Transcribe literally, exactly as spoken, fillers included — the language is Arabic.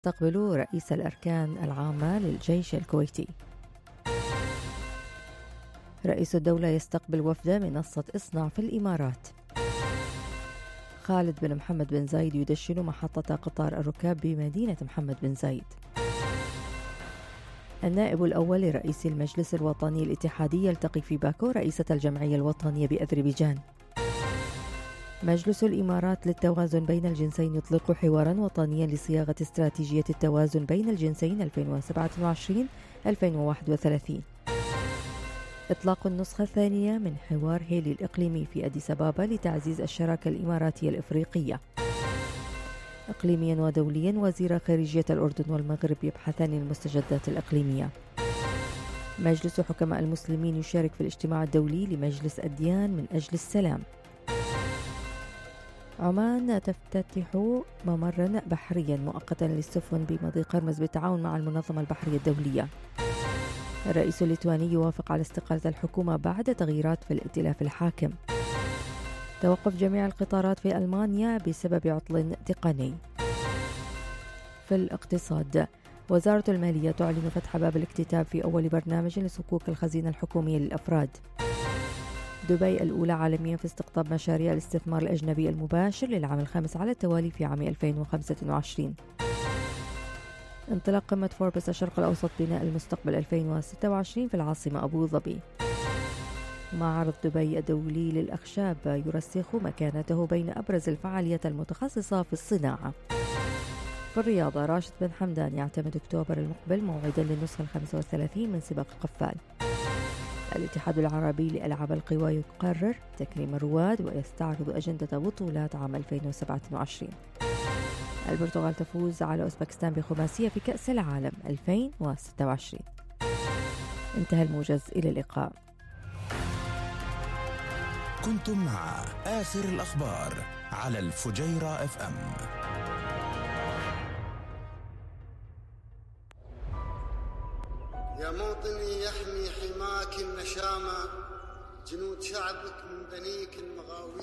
يستقبل رئيس الأركان العامة للجيش الكويتي. رئيس الدولة يستقبل وفد منصة اصنع في الإمارات. خالد بن محمد بن زايد يدشن محطة قطار الركاب بمدينة محمد بن زايد. النائب الأول لرئيس المجلس الوطني الاتحادي يلتقي في باكو رئيسة الجمعية الوطنية بأذربيجان. مجلس الإمارات للتوازن بين الجنسين يطلق حوارا وطنيا لصياغة استراتيجية التوازن بين الجنسين ألفين وسبعة وعشرين ألفين وواحد وثلاثين. إطلاق النسخة الثانية من حوار هيلي الإقليمي في أديس أبابا لتعزيز الشراكة الإماراتية الإفريقية. إقليميا ودوليا وزير خارجية الأردن والمغرب يبحثان المستجدات الإقليمية. مجلس حكماء المسلمين يشارك في الاجتماع الدولي لمجلس الديان من أجل السلام. عمان تفتتح ممرا بحريا مؤقتا للسفن بمضيق هرمز بالتعاون مع المنظمة البحرية الدولية. الرئيس الليتواني يوافق على استقالة الحكومة بعد تغييرات في الائتلاف الحاكم. توقف جميع القطارات في ألمانيا بسبب عطل تقني. في الاقتصاد، وزارة المالية تعلن فتح باب الاكتتاب في أول برنامج لصكوك الخزينة الحكومية للأفراد. دبي الأولى عالميا في استقطاب مشاريع الاستثمار الأجنبي المباشر للعام الخامس على التوالي في عام ألفين وخمسة وعشرين. انطلاق قمة فوربس الشرق الأوسط بناء المستقبل ألفين وستة وعشرين في العاصمة أبو ظبي. معرض دبي الدولي للأخشاب يرسخ مكانته بين أبرز الفعاليات المتخصصة في الصناعة. في الرياضة، راشد بن حمدان يعتمد أكتوبر المقبل موعدا للنسخة الخامسة والثلاثين من سباق قفال. الاتحاد العربي لألعاب القوى يقرر تكريم الرواد ويستعرض أجندة بطولات عام ألفين وسبعة وعشرين. البرتغال تفوز على أوزبكستان بخماسية في كأس العالم ألفين وستة وعشرين. انتهى الموجز، إلى اللقاء. كنتم مع آخر الأخبار على الفجيرة اف ام. يا موطني يحمي حماك النشامة، جنود شعبك من بنيك المغاوي.